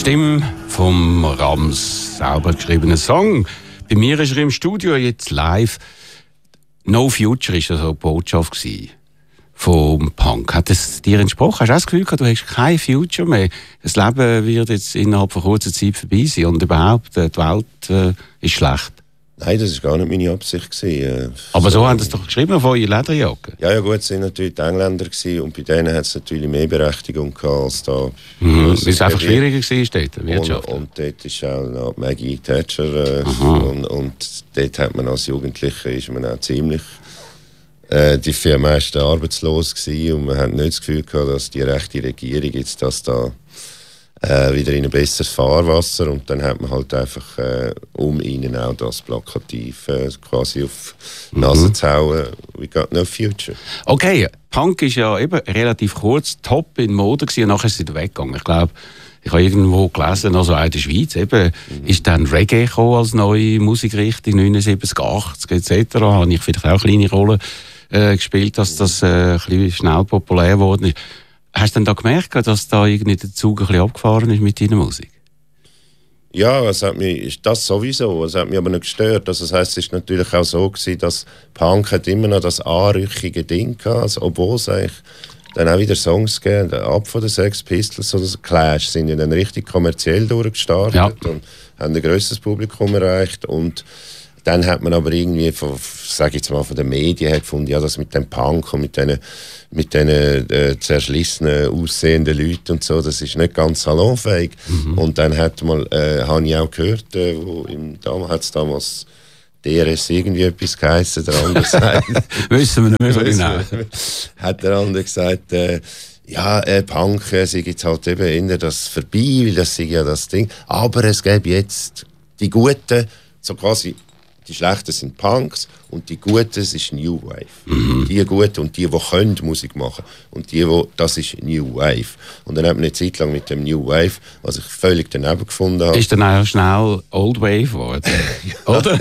Stimme vom Rams, selber geschriebener Song. Bei mir ist er im Studio jetzt live. No Future war also eine Botschaft vom Punk. Hat es dir entsprochen? Hast du auch das Gefühl gehabt, du hast kein Future mehr? Das Leben wird jetzt innerhalb von kurzer Zeit vorbei sein und überhaupt, die Welt ist schlecht. Nein, das war gar nicht meine Absicht. Aber so haben sie es doch geschrieben auf eure Lederjacke. Ja, gut, es waren natürlich die Engländer und bei denen hat es natürlich mehr Berechtigung gehabt als da. Weil es einfach schwieriger war dort, Wirtschaft. Und dort ist auch noch Maggie Thatcher und dort hat man als Jugendlicher ist man auch ziemlich die meisten arbeitslos gewesen und man hat nicht das Gefühl gehabt, dass die rechte Regierung jetzt das da wieder in ein besseres Fahrwasser und dann hat man halt einfach um ihnen auch das plakativ quasi auf die Nase zu hauen, we got no future. Okay, Punk ist ja eben relativ kurz top in Mode gewesen und nachher ist es wieder weggegangen. Ich glaube, ich habe irgendwo gelesen, also auch in der Schweiz eben, ist dann Reggae gekommen als neue Musikrichtung, 79, 80 etc. Habe ich vielleicht auch eine kleine Rolle gespielt, dass das ein bisschen schnell populär geworden ist. Hast du denn da gemerkt, dass da irgendwie der Zug ein bisschen abgefahren ist mit deiner Musik? Ja, das hat mich sowieso. Es hat mich aber nicht gestört. Also das heisst, es war natürlich auch so gewesen, dass Punk hat immer noch das anrüchige Ding gehabt, also, obwohl es eigentlich dann auch wieder Songs gegeben ab von den Sex Pistols oder so Clash sind ja dann richtig kommerziell durchgestartet und haben ein grösseres Publikum erreicht und dann hat man aber irgendwie von den Medien gefunden, ja, das mit dem Punk und mit diesen zerschlissenen, aussehenden Leuten und so, das ist nicht ganz salonfähig. Und dann habe ich auch gehört, hat es damals DRS irgendwie etwas geheissen, der andere sagt... Wissen wir nicht mehr so genau. Hat der andere gesagt, Punk sei jetzt halt eben eher das vorbei, weil das sei ja das Ding. Aber es gäbe jetzt die Guten, so quasi... Die Schlechten sind Punks und die Guten ist New Wave. Die Guten und die können Musik machen. Und das ist New Wave. Und dann hat man eine Zeit lang mit dem New Wave, was ich völlig daneben gefunden habe. Ist dann auch schnell Old Wave geworden? Oder?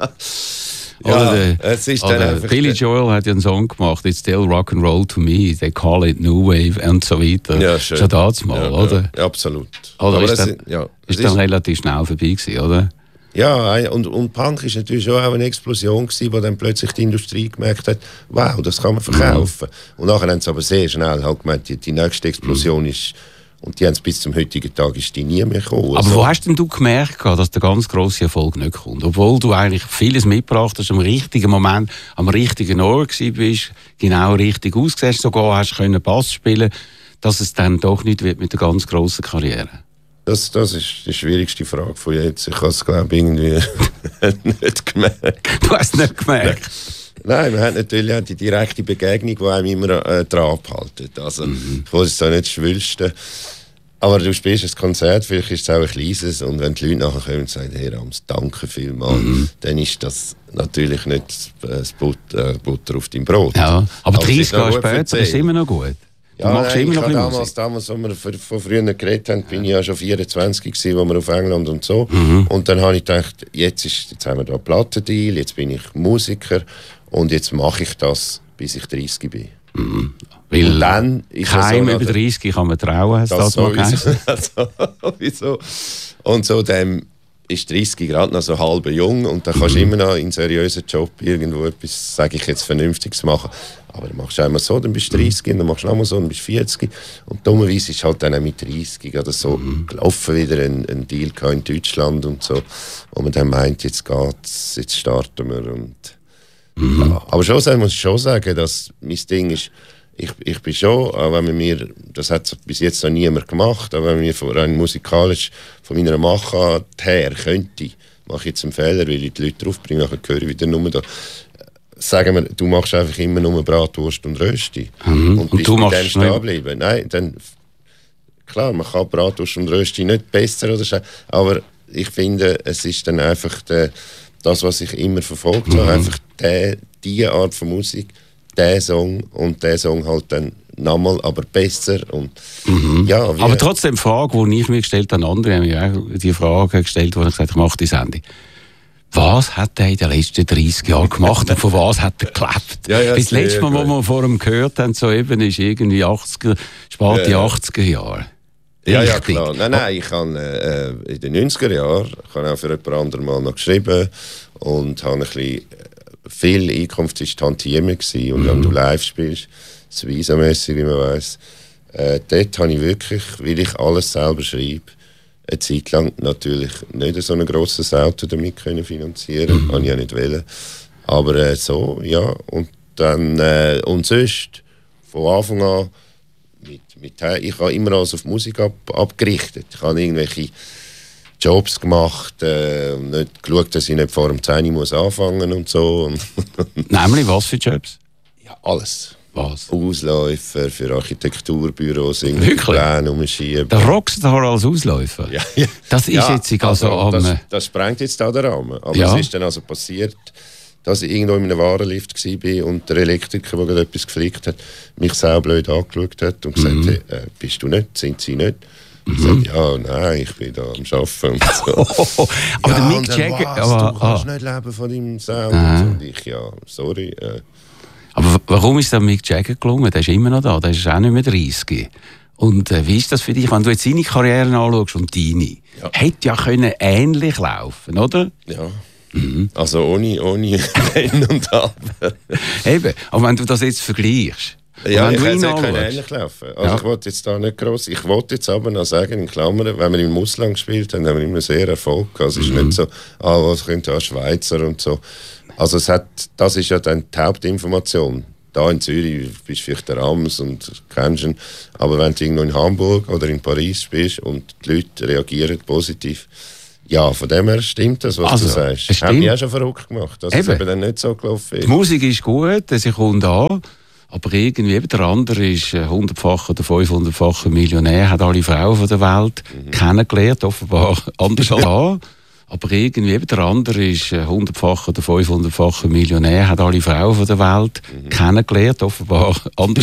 Ja. Billy Joel hat ja einen Song gemacht, It's Still Rock and Roll to Me, they call it New Wave und so weiter. Ja, schön. Schon damals mal, oder? Ja, absolut. Oder ist dann relativ schnell vorbei gewesen, oder? Ja, und Punk war natürlich schon auch eine Explosion gewesen, wo dann plötzlich die Industrie gemerkt hat, wow, das kann man verkaufen. Und nachher haben sie aber sehr schnell halt gemeint, die nächste Explosion ist, und die haben es bis zum heutigen Tag ist die nie mehr gekommen. Aber wo hast denn du gemerkt, dass der ganz grosse Erfolg nicht kommt? Obwohl du eigentlich vieles mitgebracht hast, am richtigen Moment, am richtigen Ort bist, genau richtig ausgesehen, sogar hast können Bass spielen, dass es dann doch nicht wird mit der ganz grossen Karriere? Das ist die schwierigste Frage von jetzt. Ich habe es, glaube ich, irgendwie nicht gemerkt. Du hast es nicht gemerkt? Nein, man hat natürlich auch die direkte Begegnung, die einem immer dran abhält. Also, ich will es da nicht schwülsten. Aber du spielst ein Konzert, vielleicht ist es auch ein kleines, und wenn die Leute nachher kommen und sagen, hey Rams, danke vielmals, dann ist das natürlich nicht das Butter auf deinem Brot. Ja, aber 30 Jahre später ist es immer noch gut. Ja, damals, als wir von früher geredet haben, bin ich ja schon 24 gewesen, wo wir auf England und so. Und dann habe ich gedacht, jetzt haben wir da einen Plattendeal, jetzt bin ich Musiker und jetzt mache ich das, bis ich 30 bin. Weil und dann ist keinem über 30 kann man trauen, hast du das mal geheißen? Sowieso. Und so dem ist 30 gerade noch so halb jung und dann kannst du immer noch in einen seriösen Job irgendwo etwas, sage ich jetzt, Vernünftiges machen. Aber dann machst du einmal so, dann bist du 30, und dann machst du nochmal so, dann bist du 40. Und dummerweise ist halt dann auch mit 30 oder so gelaufen wieder ein Deal in Deutschland und so, wo man dann meint, jetzt geht's, jetzt starten wir. Und, ja. Aber schon muss ich schon sagen, dass mein Ding ist, ich bin schon, auch wenn man mir, das hat bis jetzt noch niemand gemacht, aber wenn man mir rein musikalisch von meiner Machart her könnte, mache ich jetzt einen Fehler, weil ich die Leute draufbringe, nachher höre ich wieder nur da. Sagen wir, du machst einfach immer nur Bratwurst und Rösti. Und bist du machst dann stehen bleiben. Nein, dann, klar, man kann Bratwurst und Rösti nicht besser oder so, aber ich finde, es ist dann einfach das, was ich immer verfolgt habe, einfach diese Art von Musik, der Song und der Song halt dann nochmal, aber besser. Und, ja, aber trotzdem, die Frage, die ich mir gestellt habe, andere haben mir auch die Frage gestellt, wo ich gesagt habe, ich mache die Sendung. Was hat er in den letzten 30 Jahren gemacht und von was hat er gelebt? Das letzte Mal, wo wir vor ihm gehört haben, so eben, ist irgendwie 80er, spät die 80er Jahre. Ja, ja, klar. Nein, ich habe in den 90er Jahren auch für jemand anderem mal noch geschrieben und habe ein bisschen viel Einkunft war Tantieme gewesen. Und wenn du live spielst, so Visa-mässig, wie man weiss, dort habe ich wirklich, weil ich alles selber schreibe, eine Zeit lang natürlich nicht so ein grosses Auto damit können finanzieren, habe ich ja nicht wollen. Aber so, ja. Und dann, und sonst, von Anfang an, ich habe immer alles auf Musik abgerichtet. Ich habe irgendwelche Jobs gemacht und nicht geschaut, dass ich nicht vor dem 10 Uhr muss anfangen und so. Nämlich was für Jobs? Ja, alles. Was? Ausläufer für Architekturbüros, irgendwie Pläne umschieben. Der Rockstar als Ausläufer? Ja. Das ist jetzt also das sprengt jetzt da den Rahmen. Aber ja. Es ist dann also passiert, dass ich irgendwo in einem Warenlift war und der Elektriker, der gerade etwas geflickt hat, mich saublöd angeschaut hat und gesagt hat, bist du nicht, sind Sie nicht? Ich sage, ja, nein, ich bin da am Arbeiten und so. Aber ja, der Mick Jagger... du kannst nicht leben von deinem Sound. Und ich, ja, sorry. Aber warum ist der Mick Jagger gelungen? Der ist immer noch da, der ist auch nicht mehr 30. Und wie ist das für dich, wenn du jetzt seine Karriere anschaust und deine? Ja. Hätte ja können ähnlich laufen, oder? Ja. Also ohne Wenn und Aber. Eben, aber wenn du das jetzt vergleichst, ja, ich hätte es ähnlich laufen. Also ich wollte jetzt da nicht gross. Ich wollte jetzt aber noch sagen, in Klammern, wenn wir im Ausland gespielt haben, haben wir immer sehr Erfolg. Also es ist nicht so, was könnte auch Schweizer und so. Also das ist ja dann die Hauptinformation. Da in Zürich bist du vielleicht der Rams und kennst ihn. Aber wenn du irgendwo in Hamburg oder in Paris spielst und die Leute reagieren positiv, ja, von dem her stimmt das, was du sagst. Haben die auch schon verrückt gemacht, dass es eben dann nicht so gelaufen ist. Die Musik ist gut, sie kommt an, aber irgendwie eben der andere ist 100-facher oder 500-facher Millionär, hat alle Frauen der Welt kennengelernt, offenbar anders als da. Aber irgendwie eben der andere ist 100-facher oder 500-facher Millionär, hat alle Frauen der Welt kennengelernt, offenbar anders